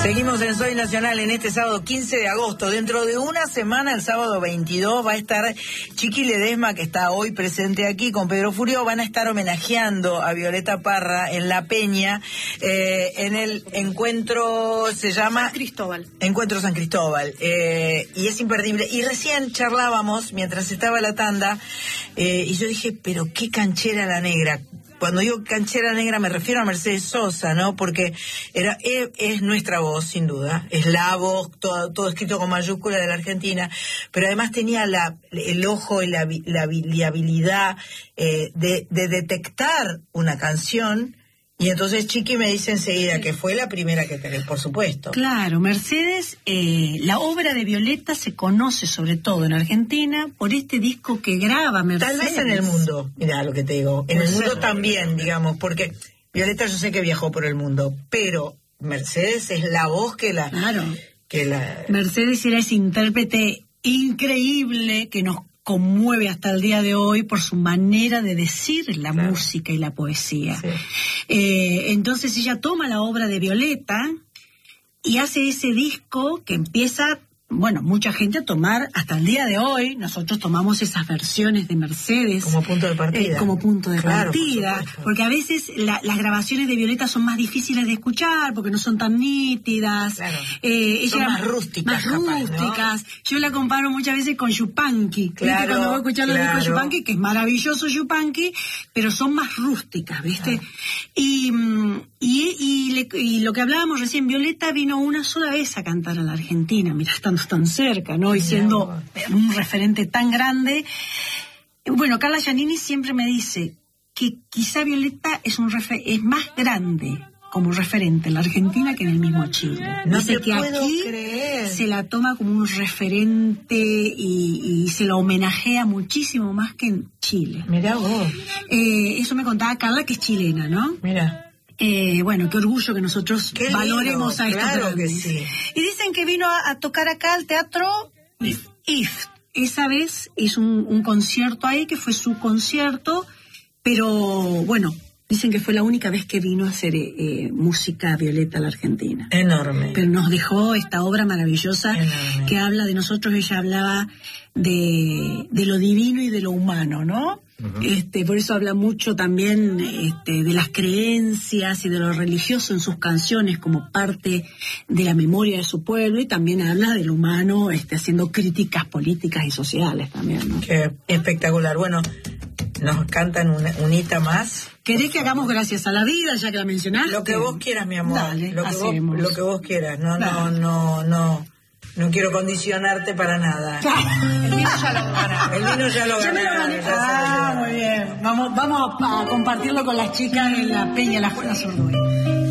Seguimos en Soy Nacional en este sábado 15 de agosto. Dentro de una semana, el sábado 22, va a estar Chiqui Ledesma, que está hoy presente aquí con Pedro Furio. Van a estar homenajeando a Violeta Parra en La Peña, en el encuentro, se llama... San Cristóbal. Encuentro San Cristóbal. Y es imperdible. Y recién charlábamos, mientras estaba la tanda, y yo dije, pero qué canchera la negra. Cuando digo canchera negra me refiero a Mercedes Sosa, ¿no? Porque es nuestra voz, sin duda. Es la voz, todo escrito con mayúscula de la Argentina. Pero además tenía el ojo y la habilidad de detectar una canción. Y entonces Chiqui me dice enseguida que fue la primera que tenés, por supuesto. Claro, Mercedes, la obra de Violeta se conoce sobre todo en Argentina por este disco que graba Mercedes. Tal vez en el mundo, mirá lo que te digo, en el mundo también, digamos, porque Violeta yo sé que viajó por el mundo, pero Mercedes es la voz que la... Claro, que la... Mercedes era ese intérprete increíble que nos conmueve hasta el día de hoy por su manera de decir la música y la poesía. Sí. Entonces ella toma la obra de Violeta y hace ese disco que empieza, bueno, mucha gente a tomar hasta el día de hoy. Nosotros tomamos esas versiones de Mercedes como punto de partida. Como punto de partida, porque a veces las grabaciones de Violeta son más difíciles de escuchar porque no son tan nítidas. Claro. Son más rústicas. ¿No? Yo la comparo muchas veces con Yupanqui. Claro, cuando voy a escuchar los discos de Yupanqui, que es maravilloso Yupanqui, pero son más rústicas, ¿viste? Claro. Y lo que hablábamos recién, Violeta vino una sola vez a cantar a la Argentina, mirá, estando tan cerca, ¿no? Y siendo un referente tan grande. Bueno, Carla Giannini siempre me dice que quizá Violeta es más grande como referente en la Argentina que en el mismo Chile. No dice te que puedo aquí creer. Se la toma como un referente y se la homenajea muchísimo más que en Chile. Mirá vos. Eso me contaba Carla, que es chilena, ¿no? Mirá. Bueno, qué orgullo que nosotros valoremos a estos claro grandes. Que sí. Y dicen que vino a tocar acá al Teatro IF. Esa vez hizo un concierto ahí, que fue su concierto, pero bueno, dicen que fue la única vez que vino a hacer música Violeta a la Argentina. Enorme. Pero nos dejó esta obra maravillosa que habla de nosotros. Ella hablaba de lo divino y de lo humano, ¿no? Uh-huh. Por eso habla mucho también de las creencias y de lo religioso en sus canciones como parte de la memoria de su pueblo, y también habla de lo humano haciendo críticas políticas y sociales también, ¿no? Qué espectacular. Bueno, nos cantan un hita más. ¿Querés que hagamos Gracias a la Vida, ya que la mencionaste? Lo que vos quieras, mi amor. Dale, lo que vos quieras. No quiero condicionarte para nada. El vino ya lo ganaron. El vino ya lo ganaron. Muy bien. Vamos a compartirlo con las chicas de La Peña, la Escuela Zurduy.